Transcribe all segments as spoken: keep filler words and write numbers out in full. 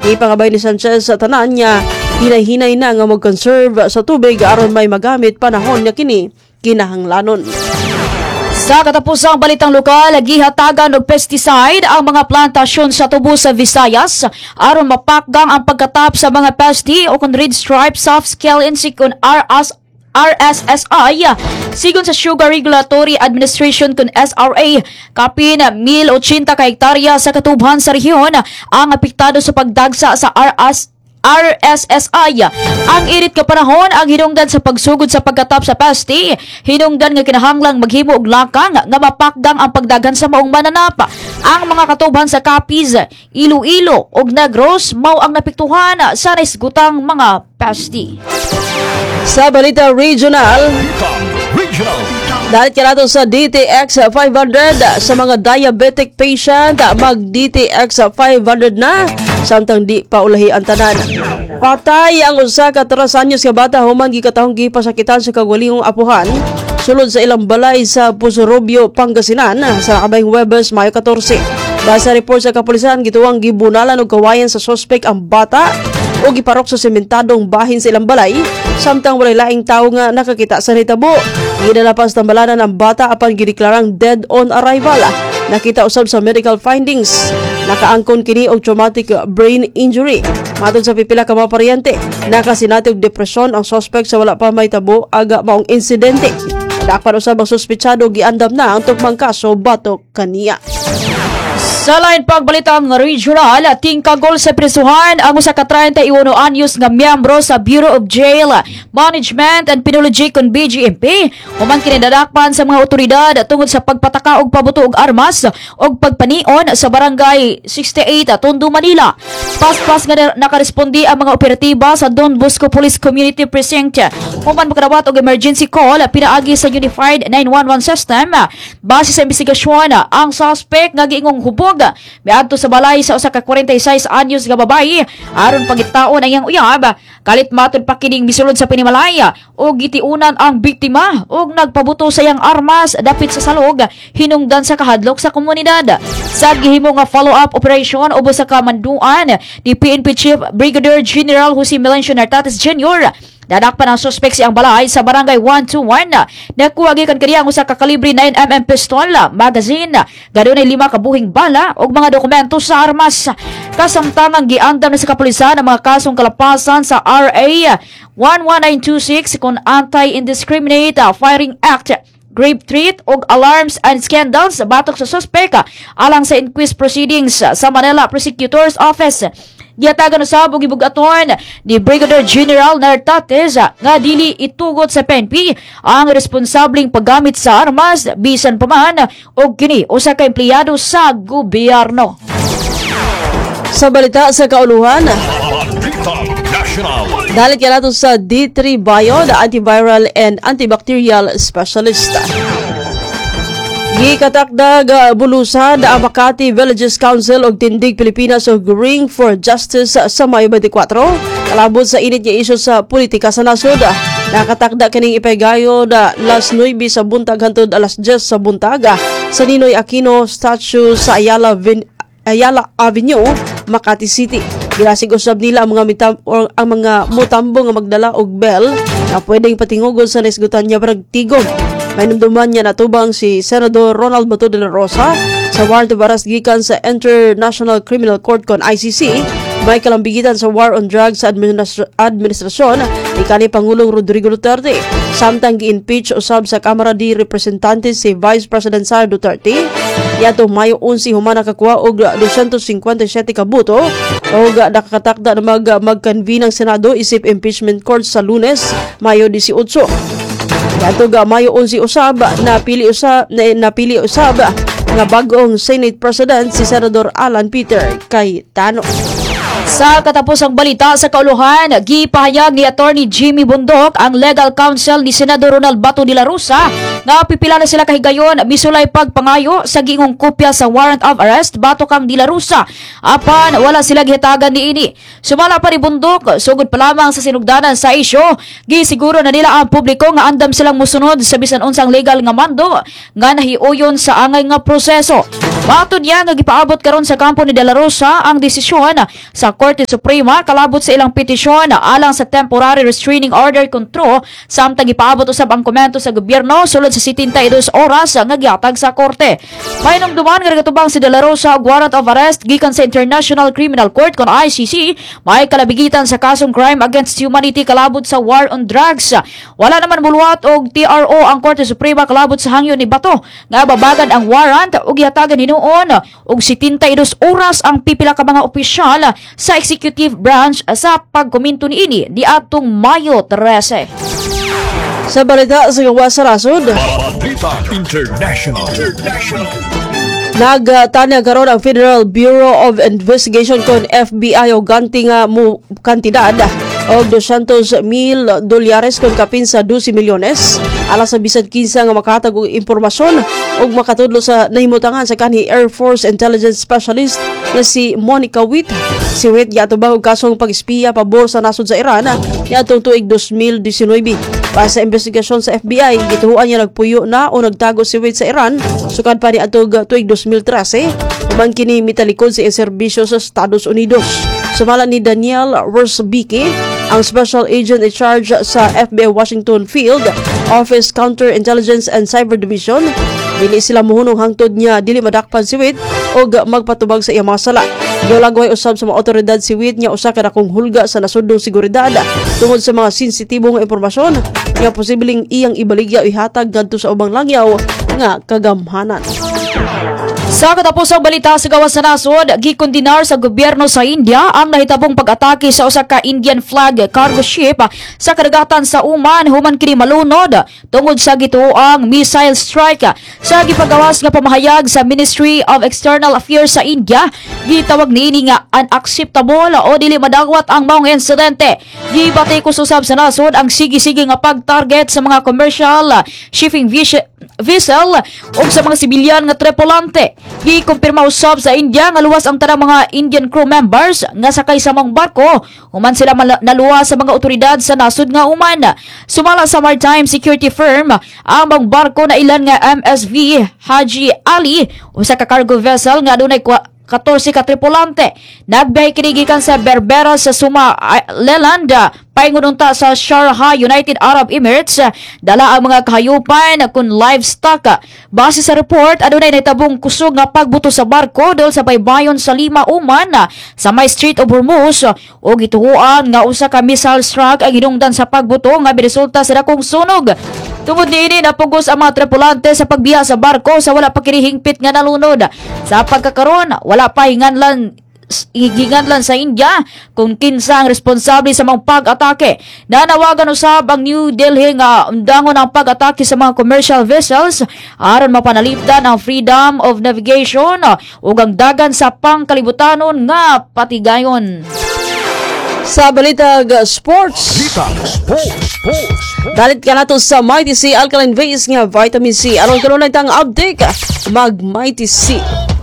Ipangabay ni Sanchez sa tanan niya, hinay-hinay na nga mag-conserve sa tubig aron may magamit panahon nga kini kinahanglanon. Sa katapusang balitang lokal, gihatagan og pesticide ang mga plantasyon sa tubo sa Visayas aron mapakgang ang pagkatap sa mga pesti o kun red stripe soft scale insect kun R S R S S I sigon sa Sugar Regulatory Administration kun S R A. Kapin one thousand eighty ka hektarya sa katubhan sa rehiyon ang apektado sa pagdagsa sa R S R S S I. Ang init ka panahon ang hinungdan sa pagsugod sa pagkatap sa pesti. Hinungdan nga kinahanglang maghimo og lakang nga mapakgang ang pagdagan sa maong mananapa. Ang mga katubhan sa Capiz, Iloilo ug Negros mao ang napektuhan sa naisgutang mga pesti. Sa balita regional, dahil kaya sa D T X five hundred sa mga diabetic patient, mag-D T X five hundred na samtang di pa ulahi ang tanan. Patay ang usa ka tres anyos ka bata human gikatahong gipasakitan sa kagwalingong apuhan sulod sa ilang balay sa Pusurobio, Pangasinan sa kabayng Huwebes, Mayo fourteen. Base sa report sa kapulisan, gituwang gibunalan og kawayan sa suspect ang bata o giparok sa sementadong bahin sa ilang balay samtang walay laing tawo nga nakakita sa nitabo. Ginalapas tambalanan ang bata apan gideklarang dead on arrival. Nakita usab sa medical findings, nakaangkon kini og traumatic brain injury. Matod sa pipila ka mga paryente, nakasinati og depresyon ang suspect sa wala pa may tabo aga maong insidente. Dakpan usab ang suspetsado giandam na ang tukmang kaso batok kaniya. Sa lain pagbalitang regional, tingkagol sa prisuhan ang usa ka thirty-one anyos nga miyembro sa Bureau of Jail Management and Penology kon B G M P. Human kini dadakpan sa mga otoridad tungod sa pagpataka og pabuto og armas og pagpanion sa barangay sixty-eight Tondo, Manila. Pas-pas nga nakarespondi ang mga operatiba sa Don Bosco Police Community Precinct. Human makadawat og emergency call pinaagi sa Unified nine one one system. Base sa investigasyon, ang suspect nga giingong hubog miadto sa balay sa usa ka forty-six anyos nga babae aron pagitaon ang iyang uyab. Kalit matod pa kining misulod sa pinimalaya o gitiunan ang biktima og nagpabuto sa iyang armas dapit sa salog hinungdan sa kahadlok sa komunidad. Sa gihimo nga follow-up operation ubos sa kamanduan ni P N P Chief Brigadier General Jose Melencio Nartates Junior, dadakpan ang suspect siyang balay sa barangay one twenty-one. Nakuha gikan kaniya ang usa ka kalibre nine millimeter pistol, magazine, gadunay lima ka buhing bala ug mga dokumento sa armas. Kasamtangang giandam na sa kapulisan ang mga kasong kalapasan sa R A one one nine two six kon Anti-Indiscriminate Firing Act, grave threat og alarms and scandals batok sa suspect alang sa inquest proceedings sa Manila Prosecutor's Office. Giyatagan usab og gibugaton ni Brigadier General Nartates nga dili itugot sa P N P ang responsableng paggamit sa armas bisan pa man og kini usa ka empleyado sa gobyerno. Sa balita sa kauluhan, dalit kaya nato sa D three Bio, the antiviral and antibacterial specialist. Gikatakdag uh, bulusan ang Makati Villages Council og Tindig Pilipinas og Ring for Justice sa Mayo twenty-four. Kalabot sa init nga isyu sa politika sa nasod. Nakatakda kining ipaygayo na alas nuwebe sa buntag hangtod alas diyes sa buntaga sa Ninoy Aquino statue sa Ayala, Vin- Ayala Avenue, Makati City. Ginasig usab nila ang mga mitam- or ang mga mutambo nga magdala og bell na pwedeng patingugon sa naisgutan niya barag tigom. May namduman niya natubang si Senador Ronald Bato de la Rosa sa warrant of arrest gikan sa International Criminal Court kon I C C. May kalambigitan sa war on drugs sa administra- administrasyon ni kanhi Pangulong Rodrigo Duterte. Samtang gi-impeach usab sa Kamara de Representantes si Vice President Sara Duterte. Yato Mayo eleven human nakakuha og two hundred fifty-seven ka boto og nakakatakda na mag mag-convene ang Senado isip impeachment court sa Lunes, Mayo eighteen. Yato ga Mayo eleven usab napili usab na napili usab nga bag-ong Senate President si Senador Alan Peter Cayetano. Sa katapusang balita sa kauluhan, gipahayag ni Attorney Jimmy Bundok ang legal counsel ni Senador Ronald Bato de la Rosa nga pipila na sila kahigayon misulay pagpangayo sa giingong kopya sa warrant of arrest batok kang de la Rosa apan wala sila gihatagan niini. Sumala pa ni Bundok, sugod pa lamang sa sinugdanan sa isyu, gisiguro na nila ang publiko nga andam silang musunod sa bisan unsang legal nga mando nga nahiuyon sa angay nga proseso. Matod niya nga gipaabot karon sa kampo ni de la Rosa ang desisyon sa Korte Suprema kalabot sa ilang petisyon alang sa temporary restraining order kontro samtang ipaabot usab ang komento sa gobyerno sulod sa setenta y dos oras nga gihatag sa korte. Mainumduman nga nagatubang si De La Rosa og warrant of arrest gikan sa International Criminal Court kon I C C may kalabigitan sa kasong crime against humanity kalabot sa war on drugs. Wala naman muluwat og T R O ang Korte Suprema kalabot sa hangyo ni Bato nga babagad ang warrant ug gihatagan hinuon og setenta y dos oras ang pipila ka mga opisyal sa executive branch sa pagkominto niini di atong Mayo trese. Sa balita sa gawa sa rasod, Balita International. International. nagtanya karon ang Federal Bureau of Investigation kon F B I o ganti nga mo kantidad og doscientos mil dolyares kon kapin sa twelve milyones alang sa bisan kinsa nga makahatag og impormasyon og makatudlo sa nahimutangan sa kanhi Air Force Intelligence Specialist nga si Monica Witt. Si Witt giatubang og kasong pag-espiya pabor sa nasod sa Iran niadtong tuig twenty nineteen. Para sa investigasyon sa F B I, gituhuan niya nagpuyo na o nagtago si Witt sa Iran sukad pa ni atog tuig twenty thirteen human kini mitalikod sa serbisyo sa Estados Unidos. Sumala ni Daniel Rossbicki, ang Special Agent in Charge sa F B I Washington Field Office Counterintelligence and Cyber Division. Dili sila muhunong hangtod niya dili madakpan si Witt og magpatubag sa iyang mga sala. Giulagway usab sa mga otoridad si Witt nga usa ka dakong hulga sa nasudnong seguridad tungod sa mga sensitibong impormasyon nga posibleng iyang ibaligya o ihatag ngadto sa ubang langyaw nga kagamhanan. Sa katapusang balita sa gawas sa nasod, gikondinar sa gobyerno sa India ang nahitabong pag-atake sa usa ka Indian flag cargo ship sa kadagatan sa Oman human kini malunod tungod sa gituoang missile strike. Sa gipagawas nga pamahayag sa Ministry of External Affairs sa India, gitawag niini nga unacceptable o dili madagwat ang maong insidente. Gibatikos usab sa nasod ang sige-sige nga pag-target sa mga commercial shipping vessel o sa mga sibilyan nga tripulante. Gikumpirma usab sa India nga luwas ang tanang mga Indian crew members nga sakay sa mga barko human sila naluwas sa mga otoridad sa nasud nga Oman. Sumala sa maritime security firm ang mga barko na ilan nga M S V Haji Ali usa ka cargo vessel nga adunay fourteen ka tripulante. Nagbiyahe kini gikan sa Berbera sa Suma Leland paingon unta sa Sharjah, United Arab Emirates. Dala ang mga kahayupan kun livestock. Base sa report, adunay nahitabong kusog nga pagbuto sa barko dol sa baybayon sa Lima, Oman sa may Strait of Hormuz o gituhuan nga usa ka missile strike ang hinungdan sa pagbuto nga miresulta sa dakong sunog. Tungod niini napugos ang mga tripulante sa pagbiya sa barko sa wala pa kinihingpit nga nalunod. Sa pagkakaron, wala pa hinganlan Iginganlan sa India kung kinsa ang responsable sa mga pag-atake. Nanawagan usab ang New Delhi nga undangon ang pag-atake sa mga commercial vessels aron mapanalipdan ang freedom of navigation ug ang dagan sa pangkalibutanon nga patigayon. Sa balitag sports, Balita Sports. Sports. dalit ka nato sa Mighty C Alkaline Base nga vitamin C. Aron karon tang update mag Mighty C.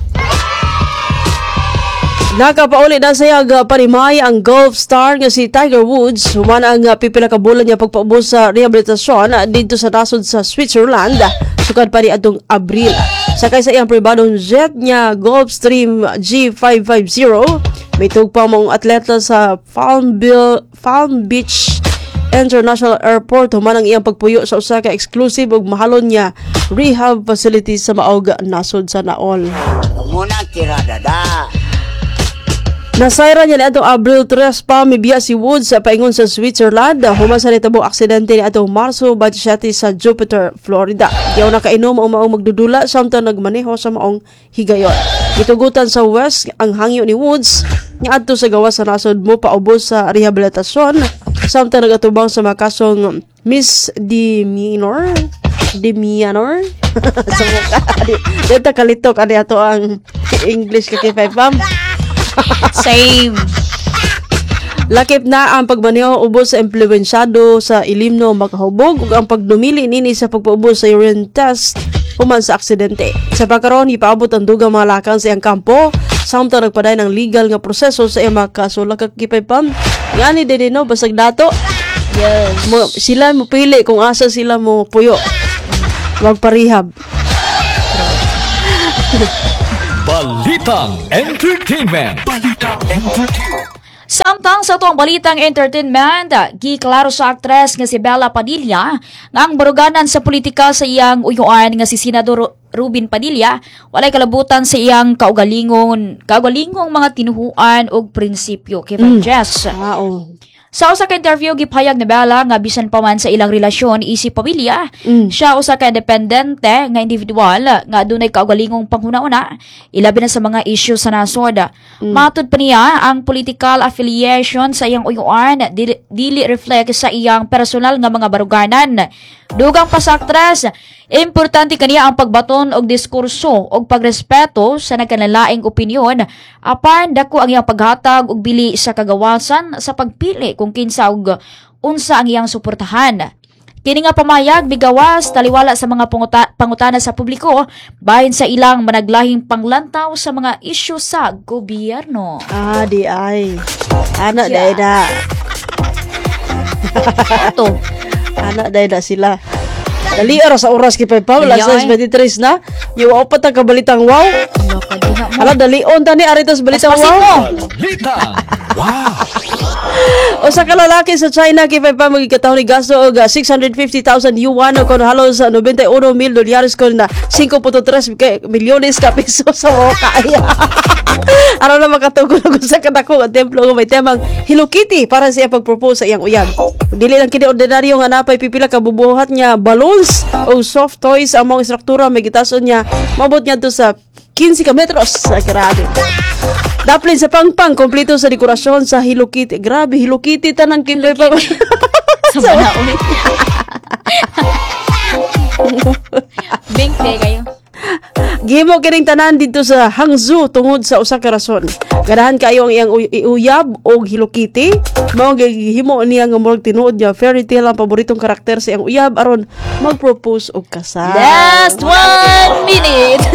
Nakapauli na sayag parimay ang golf star nga si Tiger Woods human ang pipila ka bulan niya pagpaubos sa rehabilitasyon dito sa nasod sa Switzerland sukad pa ni adtong Abril. Sakay sa iyang pribadong jet niya Gulfstream G five fifty, may tugpa mong atleta sa Palm, Bill, Palm Beach International Airport human ang iyang pagpuyo sa usa ka exclusive ug mahalon niya rehab facility sa maog nasod sa Naol. Muna tirada da. Nasayra niya ni atong Abril tres pa mibiya si Woods sa paingon sa Switzerland human sa nitabo aksidente ni atong Marso twenty-seven sa Jupiter, Florida. Diyaw nakainom ang maong magdudula samtang nagmaneho sa maong higayon. Gitugutan sa West ang hangyo ni Woods nga adto sa gawas sa nasod mo paubos sa rehabilitasyon samtang nagatubang sa mga kasong misdemeanor demeanor sa mukha. Dito kalitok ani ato ang English kay five pam. Same. Lakip na ang pagmaneho ubos sa impluwensyado sa ilimno makahubog ug ang pagdumili nini sa pagpaubos sa urine test human sa aksidente. Sa pagkaron ipaabot ang dugang mga lakang sa iyang kampo samtang nagpaday ng legal nga proseso sa iyang mga kaso. Lakakipay pam ngani din no basag dato. Yes. Mo, sila mo pili kung asa sila mo puyo magparehab. Balita Balitang Entertainment. Balitang Entertainment. Samtang sa tuwang balitang entertainment, giklaro sa aktres nga si Bella Padilla nga ang baruganan sa politika sa iyang uyuan nga si Senador Rubin Padilla walay kalabutan sa iyang kaugalingon kaugalingong mga tinuhuan ug prinsipyo kay mm. Jess. Ah, oh. Sa usa ka interview gipahayag ni Bella nga bisan pa man sa ilang relasyon isip pamilya, mm. siya usa ka independente nga individual nga adunay kaugalingong panghuna-una ilabi na sa mga issue sa nasod. Mm. Matud pa niya ang political affiliation sa iyang uyuan dili, dili reflect sa iyang personal nga mga baruganan. Dugang pa sa aktres, importante kaniya ang pagbaton og diskurso og pagrespeto sa nagkanalaing opinyon apan dako ang iyang paghatag og bili sa kagawasan sa pagpili kung kinsa og unsa ang iyang suportahan. Kini nga pamayag bigawas taliwala sa mga panguta- pangutana sa publiko bahin sa ilang managlahing panglantaw sa mga isyu sa gobyerno. Ah, di ay. Anak Yeah. yeah. da Ato. Anak dahil na sila. Dali oras sa oras kay Paul, alas Ay. twenty-three na. Yung upat ang kabalitang wow. Ano ka di na mo? Hala, dalion tani aritos balitang Paspasin wow. mo. Balitang. Wow. O sa kalalaki sa China, kay pa magigataw ni gasto og uh, six hundred fifty thousand yuan o kung halos uh, ninety-one mil dolyares ko na five point three milyones ka piso sa mga kaya. Araw na makatugol sa kadako ang templo nga may temang Hello Kitty para siya pag-propose sa iyang uyab. Dili lang kini ordinaryo nga napay pipila ka bubuhat niya balloons o soft toys ang mga struktura may gitason niya mabot niya to sa fifteen ka metros. Grabe. Daplin sa pangpang, kompleto sa dekorasyon sa Hello Kitty. Grabe, Hello Kitty tanang kindoy pa. Sa mga ulit. Bingte kayo. Gihimo kining tanan dito sa Hangzhou tungod sa usa ka rason. Ganahan kayo ang iyang uy- uyab og Hello Kitty. Mao gihimo niya nga murag tinuod niya fairy tale ang paboritong karakter sa iyang uyab aron mag-propose og kasal. Last one minute.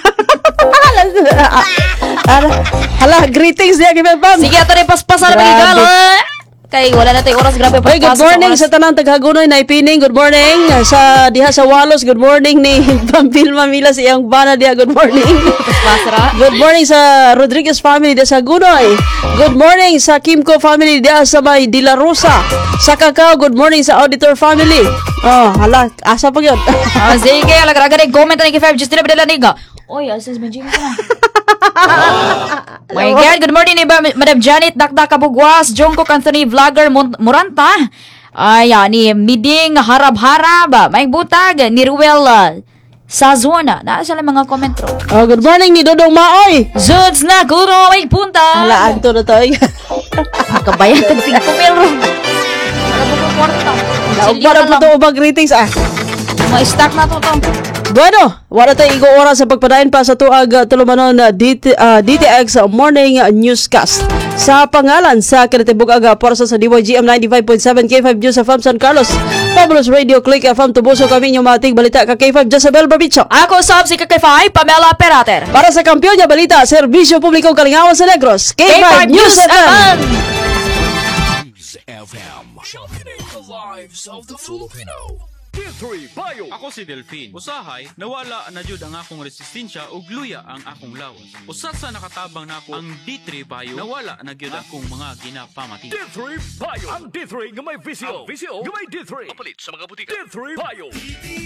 Hala, hala, greetings niya kay Pam. Sige, ato rin paspasan na Grabe. magigalo. Kay wala na tayong oras. Grabe, Hey, good paspasan morning sa sa tanang taghagunoy na ipining. Good morning sa diha sa Walos. Good morning ni Pampilma Mila sa iyang bana diha. Good morning. Pasra. Good morning sa Rodriguez family diha sa Gunoy. Good morning sa Kimco family diha sa may De La Rosa. Sa Cacao, good morning sa Auditor family. Oh, hala, asa pa gyud. Ah, sige, alaga-alaga rin. Comment na ni K five. Just na bidala niga. Oy, asas benjing ko na. My God, good morning ni ba, Madam Janet Dakda Kabugwas, Jungkook Anthony Vlogger Mon- Moranta. Ay, ah, ni Miding Harab-Harab, may butag ni Ruel uh, Sazona. Na sila mga comment ro. Oh, good morning ni Dodong Maoy. Zuds na guro may punta. Hala, anto na to. Kabayan tag cinco mil ro. Para po ko kwarta. Para po to ubang greetings ah. Ma-stack na to to. Bueno, wala tayo igo oras sa pagpadayon pa sa tuag uh, tulumanon na D T, uh, D T X Morning Newscast. Sa pangalan sa Kinatibuk Aga, porsa sa D Y G M ninety-five point seven K five News F M San Carlos, Fabulous Radio, Click F M, Tubuso kami inyong mating balita ka K five Jezabel Barbicho. Ako sab si K five, Pamela Perater. Para sa kampiyon niya balita, Serbisyo Publikong Kalingawan sa Negros, K five News F M. F M. Championing the lives of the Filipino. D three Bio. Ako si Delphine. Usahay, nawala na jud ang akong resistensya ug luya ang akong lawas. Usa sa nakatabang nako ang D three Bio, nawala na gyud akong mga ginapamati. D three Bio. Ang D three nga may visyo. Ang visyo nga may D three. Kapalit sa mga butika. D three Bio.